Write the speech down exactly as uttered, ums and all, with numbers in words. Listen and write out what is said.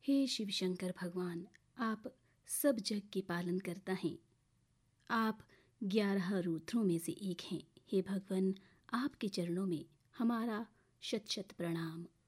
हे शिव शंकर भगवान, आप सब जग के पालन करता हैं। आप ग्यारह रुद्रों में से एक हैं। हे भगवान, आपके चरणों में हमारा शत शत प्रणाम